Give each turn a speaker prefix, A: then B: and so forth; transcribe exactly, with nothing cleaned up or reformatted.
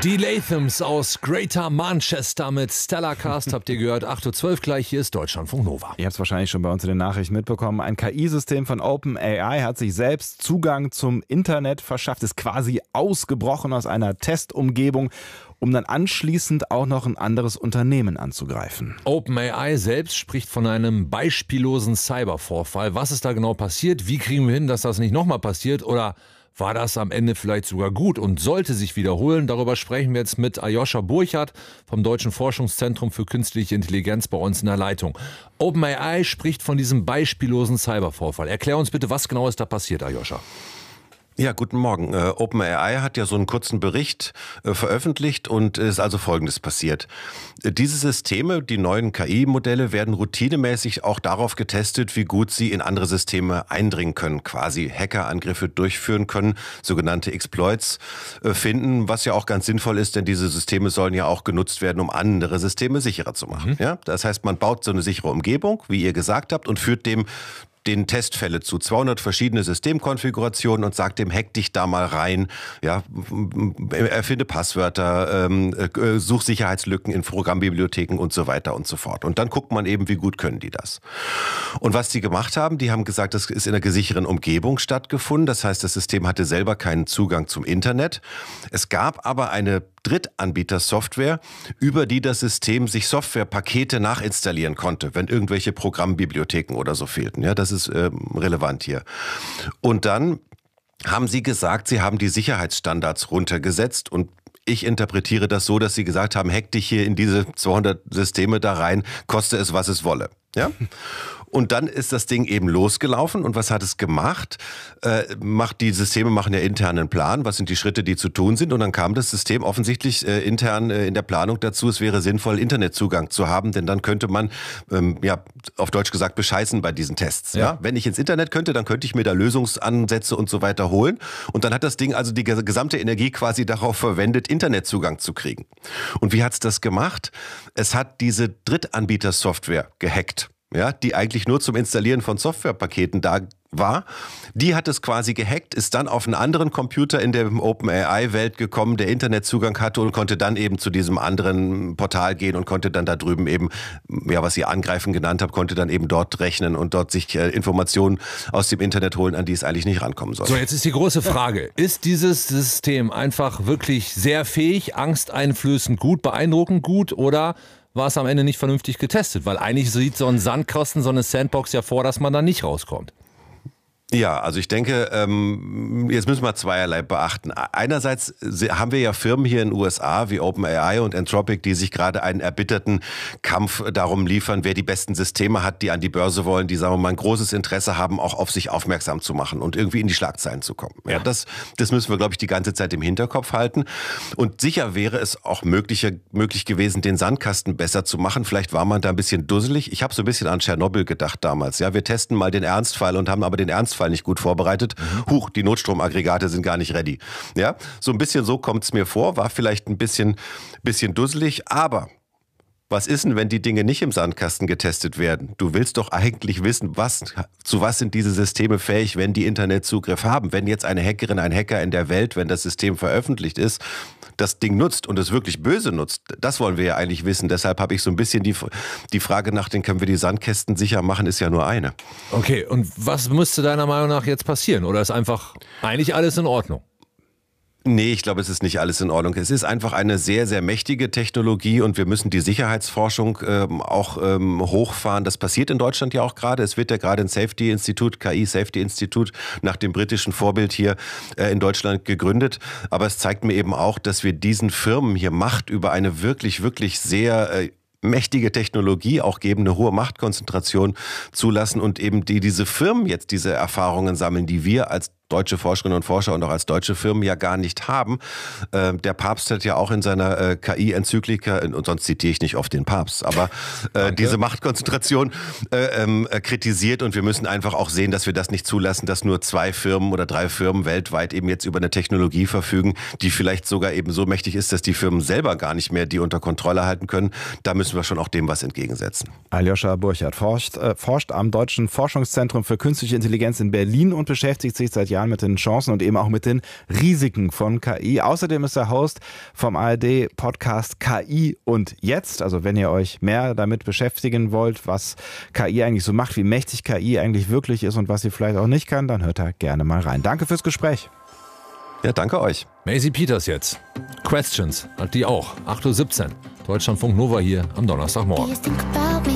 A: Die Lathams aus Greater Manchester mit Stellar Cast habt ihr gehört. acht Uhr zwölf gleich, hier ist Deutschlandfunk Nova.
B: Ihr habt es wahrscheinlich schon bei uns in den Nachrichten mitbekommen. Ein K I-System von OpenAI hat sich selbst Zugang zum Internet verschafft, ist quasi ausgebrochen aus einer Testumgebung, um dann anschließend auch noch ein anderes Unternehmen anzugreifen.
A: OpenAI selbst spricht von einem beispiellosen Cybervorfall. Was ist da genau passiert? Wie kriegen wir hin, dass das nicht nochmal passiert? Oder war das am Ende vielleicht sogar gut und sollte sich wiederholen? Darüber sprechen wir jetzt mit Aljoscha Burchardt vom Deutschen Forschungszentrum für Künstliche Intelligenz bei uns in der Leitung. OpenAI spricht von diesem beispiellosen Cybervorfall. Erklär uns bitte, was genau ist da passiert, Aljoscha?
C: Ja, guten Morgen. Äh, OpenAI hat ja so einen kurzen Bericht äh, veröffentlicht und es ist also Folgendes passiert. Äh, diese Systeme, die neuen K I-Modelle, werden routinemäßig auch darauf getestet, wie gut sie in andere Systeme eindringen können, quasi Hackerangriffe durchführen können, sogenannte Exploits äh, finden, was ja auch ganz sinnvoll ist, denn diese Systeme sollen ja auch genutzt werden, um andere Systeme sicherer zu machen. Mhm. Ja? Das heißt, man baut so eine sichere Umgebung, wie ihr gesagt habt, und führt dem den Testfälle zu, zweihundert verschiedene Systemkonfigurationen und sagt dem, hack dich da mal rein, ja, erfinde Passwörter, ähm, äh, such Sicherheitslücken in Programmbibliotheken und so weiter und so fort. Und dann guckt man eben, wie gut können die das. Und was die gemacht haben, die haben gesagt, das ist in einer gesicherten Umgebung stattgefunden. Das heißt, das System hatte selber keinen Zugang zum Internet. Es gab aber eine Drittanbieter-Software, über die das System sich Softwarepakete nachinstallieren konnte, wenn irgendwelche Programmbibliotheken oder so fehlten. Ja, das ist äh, relevant hier. Und dann haben sie gesagt, sie haben die Sicherheitsstandards runtergesetzt und ich interpretiere das so, dass sie gesagt haben, hack dich hier in diese zweihundert Systeme da rein, koste es, was es wolle. Ja? Und dann ist das Ding eben losgelaufen. Und was hat es gemacht? Äh, macht, die Systeme machen ja intern einen Plan. Was sind die Schritte, die zu tun sind? Und dann kam das System offensichtlich äh, intern äh, in der Planung dazu, es wäre sinnvoll, Internetzugang zu haben. Denn dann könnte man, ähm, ja, auf Deutsch gesagt, bescheißen bei diesen Tests. Ja. Ja? Wenn ich ins Internet könnte, dann könnte ich mir da Lösungsansätze und so weiter holen. Und dann hat das Ding also die gesamte Energie quasi darauf verwendet, Internetzugang zu kriegen. Und wie hat es das gemacht? Es hat diese Drittanbieter-Software gehackt. Ja, die eigentlich nur zum Installieren von Softwarepaketen da war. Die hat es quasi gehackt, ist dann auf einen anderen Computer in der OpenAI-Welt gekommen, der Internetzugang hatte und konnte dann eben zu diesem anderen Portal gehen und konnte dann da drüben eben, ja, was ihr Angreifen genannt habt, konnte dann eben dort rechnen und dort sich äh, Informationen aus dem Internet holen, an die es eigentlich nicht rankommen soll.
A: So, jetzt ist die große Frage, ist dieses System einfach wirklich sehr fähig, angsteinflößend gut, beeindruckend gut oder war es am Ende nicht vernünftig getestet? Weil eigentlich sieht so ein Sandkasten, so eine Sandbox ja vor, dass man da nicht rauskommt.
C: Ja, also ich denke, ähm, jetzt müssen wir zweierlei beachten. Einerseits haben wir ja Firmen hier in den U S A wie OpenAI und Anthropic, die sich gerade einen erbitterten Kampf darum liefern, wer die besten Systeme hat, die an die Börse wollen, die, sagen wir mal, ein großes Interesse haben, auch auf sich aufmerksam zu machen und irgendwie in die Schlagzeilen zu kommen. Ja, das, das müssen wir, glaube ich, die ganze Zeit im Hinterkopf halten. Und sicher wäre es auch möglich, möglich gewesen, den Sandkasten besser zu machen. Vielleicht war man da ein bisschen dusselig. Ich habe so ein bisschen an Tschernobyl gedacht damals. Ja, wir testen mal den Ernstfall und haben aber den Ernstfall nicht gut vorbereitet. Mhm. Huch, die Notstromaggregate sind gar nicht ready. Ja, so ein bisschen so kommt es mir vor, war vielleicht ein bisschen, bisschen dusselig, aber was ist denn, wenn die Dinge nicht im Sandkasten getestet werden? Du willst doch eigentlich wissen, was, zu was sind diese Systeme fähig, wenn die Internetzugriff haben? Wenn jetzt eine Hackerin, ein Hacker in der Welt, wenn das System veröffentlicht ist, das Ding nutzt und es wirklich böse nutzt, das wollen wir ja eigentlich wissen. Deshalb habe ich so ein bisschen die, die Frage nach, den können wir die Sandkästen sicher machen, ist ja nur eine.
A: Okay, und was müsste deiner Meinung nach jetzt passieren? Oder ist einfach eigentlich alles in Ordnung?
C: Nee, ich glaube, es ist nicht alles in Ordnung. Es ist einfach eine sehr, sehr mächtige Technologie und wir müssen die Sicherheitsforschung ähm, auch ähm, hochfahren. Das passiert in Deutschland ja auch gerade. Es wird ja gerade ein Safety-Institut, K I-Safety-Institut nach dem britischen Vorbild hier äh, in Deutschland gegründet. Aber es zeigt mir eben auch, dass wir diesen Firmen hier Macht über eine wirklich, wirklich sehr äh, mächtige Technologie auch geben, eine hohe Machtkonzentration zulassen und eben die diese Firmen jetzt diese Erfahrungen sammeln, die wir als deutsche Forscherinnen und Forscher und auch als deutsche Firmen ja gar nicht haben. Äh, der Papst hat ja auch in seiner äh, K I-Enzyklika, und sonst zitiere ich nicht oft den Papst, aber äh, diese Machtkonzentration äh, ähm, äh, kritisiert und wir müssen einfach auch sehen, dass wir das nicht zulassen, dass nur zwei Firmen oder drei Firmen weltweit eben jetzt über eine Technologie verfügen, die vielleicht sogar eben so mächtig ist, dass die Firmen selber gar nicht mehr die unter Kontrolle halten können. Da müssen wir schon auch dem was entgegensetzen.
B: Aljoscha Burchardt forscht, äh, forscht am Deutschen Forschungszentrum für Künstliche Intelligenz in Berlin und beschäftigt sich seit Jahren Jahren mit den Chancen und eben auch mit den Risiken von K I. Außerdem ist er Host vom A R D-Podcast K I und Jetzt. Also wenn ihr euch mehr damit beschäftigen wollt, was K I eigentlich so macht, wie mächtig K I eigentlich wirklich ist und was sie vielleicht auch nicht kann, dann hört da gerne mal rein. Danke fürs Gespräch.
C: Ja, danke euch.
A: Maisie Peters jetzt. Questions hat die auch. acht Uhr siebzehn. Deutschlandfunk Nova hier am Donnerstagmorgen.